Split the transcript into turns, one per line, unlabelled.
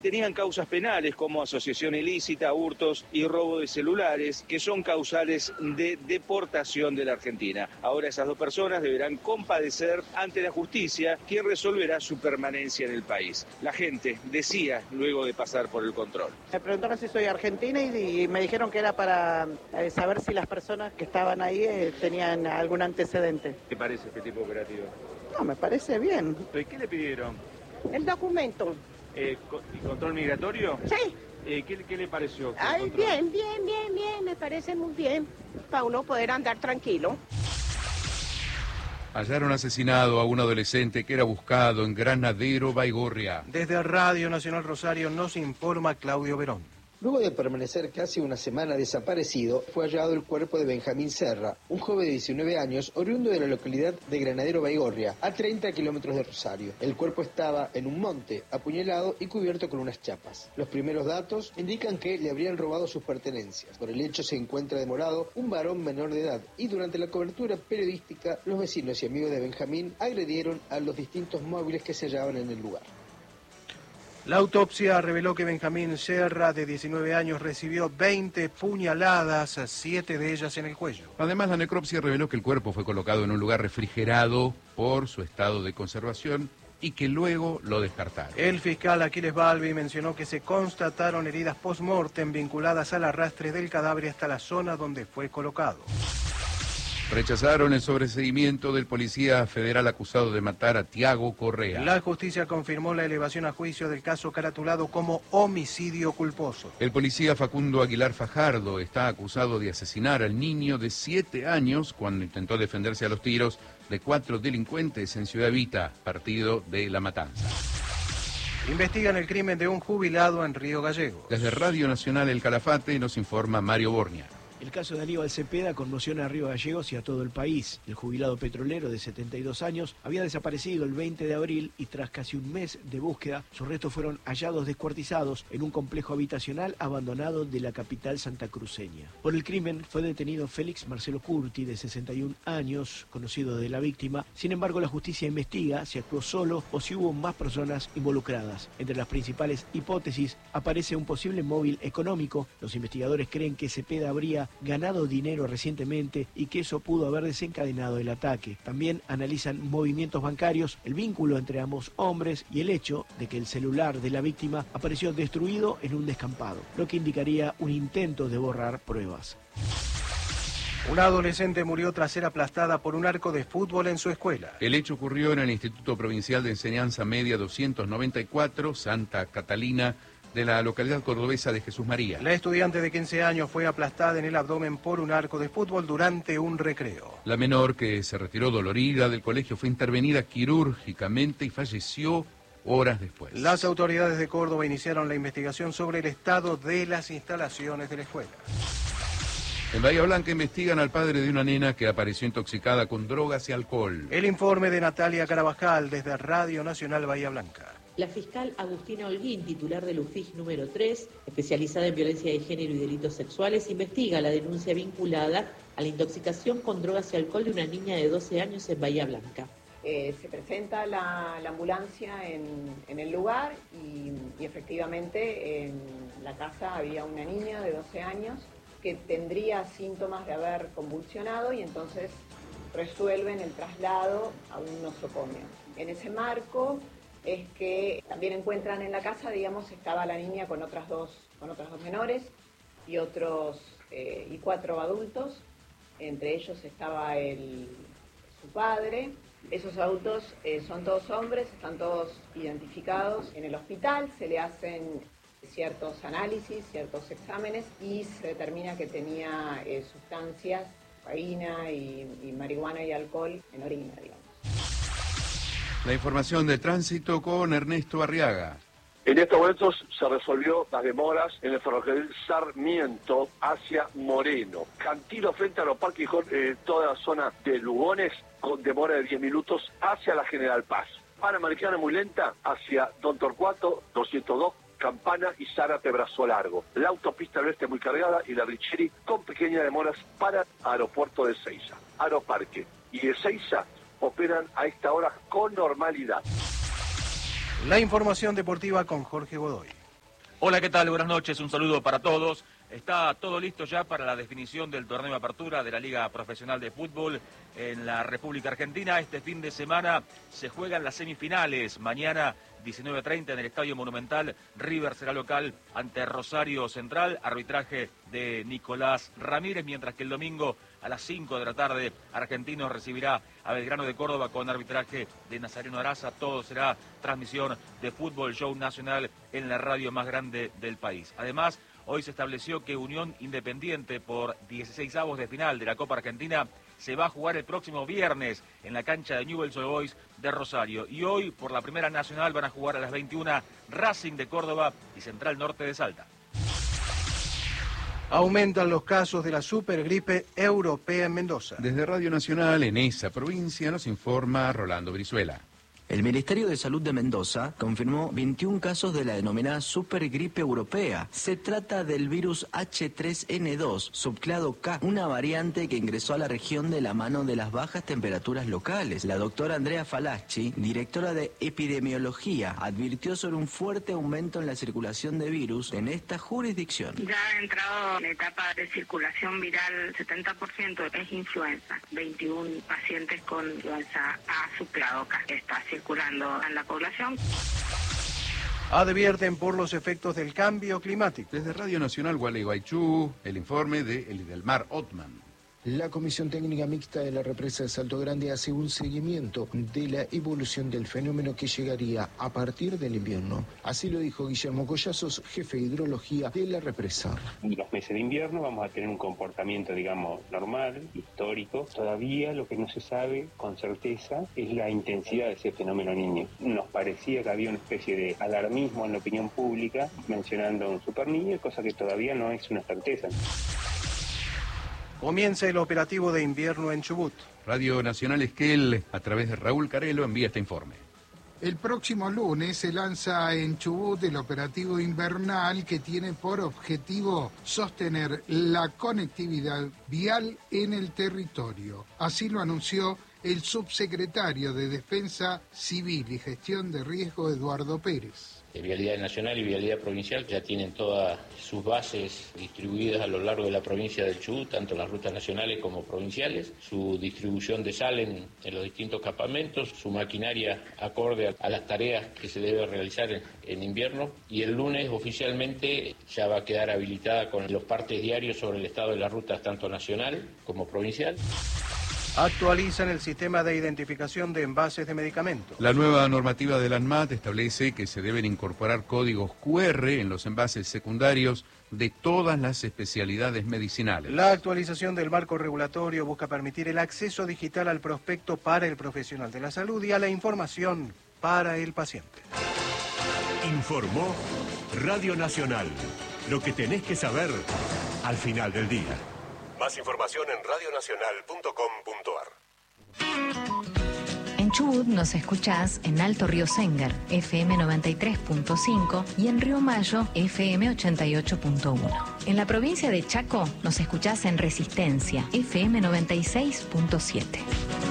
Tenían causas penales como asociación ilícita, hurtos y robo de celulares, que son causales de deportación de la Argentina. Ahora esas dos personas deberán compadecer ante la justicia, quien resolverá su permanencia en el país. La gente decía luego de pasar por el control.
Me preguntaron si soy argentina y me dijeron que era para saber si las personas que estaban ahí tenían algún antecedente.
¿Qué parece este tipo operativo?
No, me parece bien.
¿Qué le pidieron?
El documento.
¿Y control migratorio?
Sí.
¿Qué le pareció?
Ay, bien, me parece muy bien, para uno poder andar tranquilo.
Hallaron asesinado a un adolescente que era buscado en Granadero, Baigorria.
Desde Radio Nacional Rosario nos informa Claudio Verón.
Luego de permanecer casi una semana desaparecido, fue hallado el cuerpo de Benjamín Serra, un joven de 19 años, oriundo de la localidad de Granadero Baigorria, a 30 kilómetros de Rosario. El cuerpo estaba en un monte, apuñalado y cubierto con unas chapas. Los primeros datos indican que le habrían robado sus pertenencias. Por el hecho se encuentra demorado un varón menor de edad y durante la cobertura periodística, los vecinos y amigos de Benjamín agredieron a los distintos móviles que se hallaban en el lugar.
La autopsia reveló que Benjamín Serra, de 19 años, recibió 20 puñaladas, 7 de ellas en el cuello.
Además, la necropsia reveló que el cuerpo fue colocado en un lugar refrigerado por su estado de conservación y que luego lo descartaron.
El fiscal Aquiles Balbi mencionó que se constataron heridas post-mortem vinculadas al arrastre del cadáver hasta la zona donde fue colocado.
Rechazaron el sobreseimiento del policía federal acusado de matar a Tiago Correa.
La justicia confirmó la elevación a juicio del caso caratulado como homicidio culposo.
El policía Facundo Aguilar Fajardo está acusado de asesinar al niño de 7 años cuando intentó defenderse a los tiros de 4 delincuentes en Ciudad Evita, partido de La Matanza.
Investigan el crimen de un jubilado en Río Gallegos.
Desde Radio Nacional El Calafate nos informa Mario Bornia.
El caso de Aníbal Cepeda conmociona a Río Gallegos y a todo el país. El jubilado petrolero de 72 años había desaparecido el 20 de abril y tras casi un mes de búsqueda, sus restos fueron hallados descuartizados en un complejo habitacional abandonado de la capital santacruceña. Por el crimen fue detenido Félix Marcelo Curti, de 61 años, conocido de la víctima. Sin embargo, la justicia investiga si actuó solo o si hubo más personas involucradas. Entre las principales hipótesis aparece un posible móvil económico. Los investigadores creen que Cepeda habría ganado dinero recientemente y que eso pudo haber desencadenado el ataque. También analizan movimientos bancarios, el vínculo entre ambos hombres y el hecho de que el celular de la víctima apareció destruido en un descampado, lo que indicaría un intento de borrar pruebas.
Una adolescente murió tras ser aplastada por un arco de fútbol en su escuela.
El hecho ocurrió en el Instituto Provincial de Enseñanza Media 294, Santa Catalina, de la localidad cordobesa de Jesús María.
La estudiante de 15 años fue aplastada en el abdomen por un arco de fútbol durante un recreo.
La menor, que se retiró dolorida del colegio, fue intervenida quirúrgicamente y falleció horas después.
Las autoridades de Córdoba iniciaron la investigación sobre el estado de las instalaciones de la escuela.
En Bahía Blanca investigan al padre de una nena que apareció intoxicada con drogas y alcohol.
El informe de Natalia Carabajal desde Radio Nacional Bahía Blanca.
La fiscal Agustina Holguín, titular del UFIG número 3, especializada en violencia de género y delitos sexuales, investiga la denuncia vinculada a la intoxicación con drogas y alcohol de una niña de 12 años en Bahía Blanca.
Se presenta la ambulancia en el lugar y efectivamente en la casa había una niña de 12 años que tendría síntomas de haber convulsionado y entonces resuelven el traslado a un nosocomio. En ese marco es que también encuentran en la casa, digamos, estaba la niña con otras dos menores y 4 adultos, entre ellos estaba su padre. Esos adultos son todos hombres, están todos identificados en el hospital, se le hacen ciertos análisis, ciertos exámenes y se determina que tenía sustancias, cocaína y marihuana y alcohol en orina, digamos.
La información de tránsito con Ernesto Arriaga.
En estos momentos se resolvió las demoras en el ferrocarril Sarmiento hacia Moreno. Cantilo frente a Aeroparque y toda la zona de Lugones con demora de 10 minutos hacia la General Paz. Panamericana muy lenta hacia Don Torcuato, 202, Campana y Zárate Brazo Largo. La autopista del Oeste muy cargada y la Richeri con pequeñas demoras para Aeropuerto de Seiza. Aeroparque y Ezeiza operan a esta hora con normalidad.
La información deportiva con Jorge Godoy.
Hola, ¿qué tal? Buenas noches, un saludo para todos. Está todo listo ya para la definición del torneo de apertura de la Liga Profesional de Fútbol en la República Argentina. Este fin de semana se juegan las semifinales. Mañana, 19:30 en el Estadio Monumental, River será local ante Rosario Central, arbitraje de Nicolás Ramírez, mientras que el domingo a las 5 de la tarde Argentinos recibirá a Belgrano de Córdoba con arbitraje de Nazareno Araza. Todo será transmisión de Fútbol Show Nacional en la radio más grande del país. Además, hoy se estableció que Unión Independiente por 16avos de final de la Copa Argentina se va a jugar el próximo viernes en la cancha de Newell's Old Boys de Rosario. Y hoy, por la Primera Nacional, van a jugar a las 21 Racing de Córdoba y Central Norte de Salta.
Aumentan los casos de la supergripe europea en Mendoza.
Desde Radio Nacional, en esa provincia, nos informa Rolando Brizuela.
El Ministerio de Salud de Mendoza confirmó 21 casos de la denominada supergripe europea. Se trata del virus H3N2, subclado K, una variante que ingresó a la región de la mano de las bajas temperaturas locales. La doctora Andrea Falaschi, directora de epidemiología, advirtió sobre un fuerte aumento en la circulación de virus en esta jurisdicción.
Ya ha entrado en etapa de circulación viral, 70% es influenza, 21 pacientes con influenza A subclado K. Está circulando en la población.
Advierten por los efectos del cambio climático.
Desde Radio Nacional Gualeguaychú, el informe de Elidelmar Ottman.
La Comisión Técnica Mixta de la Represa de Salto Grande hace un seguimiento de la evolución del fenómeno que llegaría a partir del invierno. Así lo dijo Guillermo Collazos, jefe de hidrología de la represa.
En los meses de invierno vamos a tener un comportamiento, digamos, normal, histórico. Todavía lo que no se sabe con certeza es la intensidad de ese fenómeno Niño. Nos parecía que había una especie de alarmismo en la opinión pública mencionando un super niño, cosa que todavía no es una certeza.
Comienza el operativo de invierno en Chubut.
Radio Nacional Esquel, a través de Raúl Carelo, envía este informe.
El próximo lunes se lanza en Chubut el operativo invernal que tiene por objetivo sostener la conectividad vial en el territorio. Así lo anunció el subsecretario de Defensa Civil y Gestión de Riesgo, Eduardo Pérez.
Vialidad Nacional y Vialidad Provincial ya tienen todas sus bases distribuidas a lo largo de la provincia del Chubut, tanto las rutas nacionales como provinciales, su distribución de sal en los distintos campamentos, su maquinaria acorde a las tareas que se debe realizar en invierno, y el lunes oficialmente ya va a quedar habilitada con los partes diarios sobre el estado de las rutas tanto nacional como provincial.
Actualizan el sistema de identificación de envases de medicamentos.
La nueva normativa de la ANMAT establece que se deben incorporar códigos QR en los envases secundarios de todas las especialidades medicinales.
La actualización del marco regulatorio busca permitir el acceso digital al prospecto para el profesional de la salud y a la información para el paciente.
Informó Radio Nacional. Lo que tenés que saber al final del día. Más información en radionacional.com.ar.
En Chubut nos escuchás en Alto Río Sengar, FM 93.5 y en Río Mayo, FM 88.1. En la provincia de Chaco nos escuchás en Resistencia, FM 96.7.